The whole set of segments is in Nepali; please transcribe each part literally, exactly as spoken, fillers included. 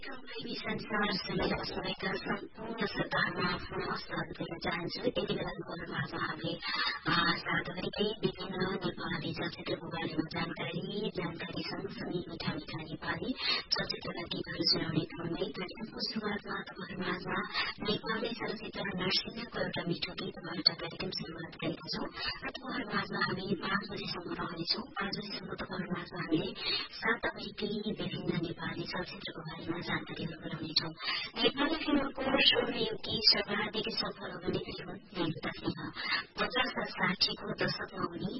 बेबी संसार सुनेर सबैका सम्पूर्ण श्रोताहरूमा आफ्नो स्वागत गर्न चाहन्छु। यति बेलाको खबरमा हामीले सात गरीकै विभिन्न नेपाली चलचित्रको बारेमा जानकारी जानकारी सँगसँगै मिठा मिठा नेपाली चलचित्रका गीतहरू सुनाउने क्रममै कार्यक्रमको शुरूआतमा तपाईँहरूमाझ नेपाली चलचित्र नर्सिङको एउटा मिठो गीतबाट कार्यक्रम शुरूआत गरेका छौं र तपाईँहरूमाझ हामी पाँच बजीसम्म रहनेछौँ। पाँच बजीसम्म तपाईँहरूमाझ हामीले सात गरीकै विभिन्न नेपाली चलचित्रको बारेमा जानकारीहरू गराउनेछौँ। नेपाली फिल्मको स्वर्णयुगी सर्वाधिक सफल हुने फिल्म देवता सिंह पचास र साठीको दशकमा उनी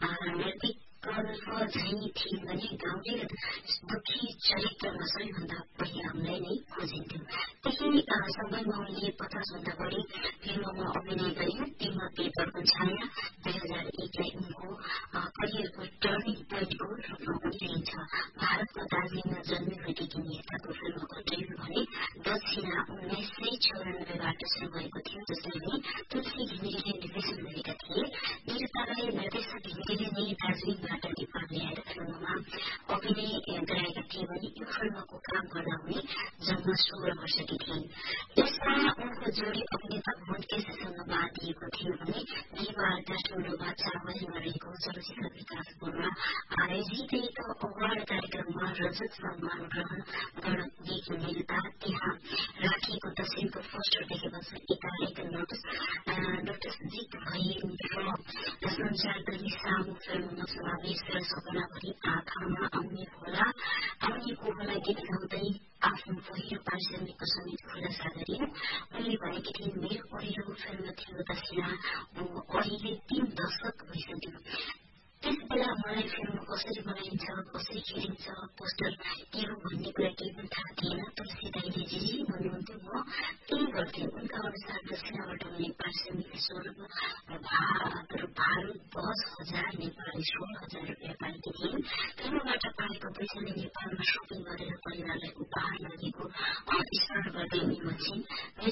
नैतिक कल्प झैं थिए भने गाउँले र दुखी चरित्रमा सबैभन्दा पहिला उनलाई नै खोजिन्थ्यो। त्यही समयमा उनले पचास भन्दा बढी फिल्ममा अभिनय गरिन्। तीमध्ये दर्पण छाया दुई हजार एकलाई उनको करियरको टर्निङ पोइन्टको रूपमा पनि लिइन्छ। भारतको दार्जीलिङमा जन्मिरहेकी नेताको फिल्मको ट्रेलर भने दक्षिणा उन्नाइस सय चौरानब्बेबाट शुरू भएको थियो, जसलाई पनि तुलसी घिमिरेले निर्देशन गरेका थिए। निर्मातालाई निर्देशक घिमिरेले नै दार्जीलिङबाट नेपाल ल्याएर फिल्ममा अभिनय गराएका थिए भने यो फिल्मको काम गर्दा उनी जम्मा सोह्र वर्षकी थिइन्। यसमा उनको जोडी अभिनेता भुवन केसीसँग बाँधिएको थियो भने निर्माता ठूलो बाछा वैलमा रहेको चलचित्र विकास बोर्डमा आयोजित एक अवार्ड कार्यक्रममा रजत सम्मान ग्रहण गर्न पुगेकी निर्माता त्यहाँ राखिएको तस्विरको पोस्टर देखेपछि एकाएक नोटिस नोटिस जित भइन् र संचारकर्मी सामु फिल्ममा समावेश र सपनाभरि आँखामा आउने होला आउने को होला गीत गाउँदै आफ्नो पहिलो पारिश्रमिकको समेत खुलासा गरिन्। उनले भनेकी थिइन्, मेरो पहिलो फिल्म थियो दक्षिणा, अहिले तीन दशक भइसक्यो। त्यस बेला मलाई फिल्म कसरी बनाइन्छ, कसरी खेलिन्छ, पोस्टर के हो भन्ने कुरा केही पनि थाहा थिएन। तुलसी दाईले जे जे भन्नुहुन्थ्यो म त्यही गर्थेँ। उनका अनुसार दक्षिणाबाट उनले पारिश्रमिक स्वरूप भारत दस हजार नेपाली सोह्र हजार रुपियाँ पाएकी थिइन्। फिल्मबाट पाएको पैसाले नेपालमा सपिङ गरेर परिवारलाई उपहार लगेको स्मरण गर्दै उनी भन्छन्,